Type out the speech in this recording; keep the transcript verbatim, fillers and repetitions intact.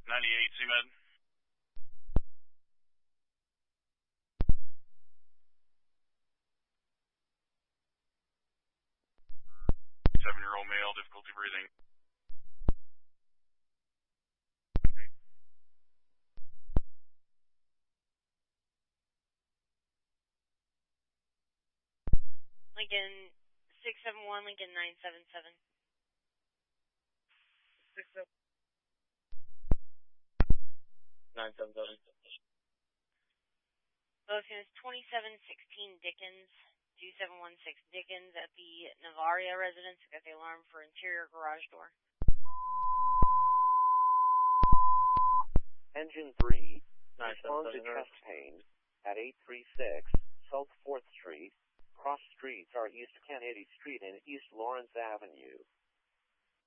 ninety-eight, C M E D. Seven-year-old male, difficulty breathing. Lincoln six seven one, Lincoln nine seven seven. six seven nine seven seven. Both units twenty-seven sixteen Dickens, two seven one six Dickens at the Navaria residence. Got the alarm for interior garage door. Engine three, respond to nine seven seven. chest pain at eight three six South fourth Street. Cross streets are East Kennedy Street and East Lawrence Avenue.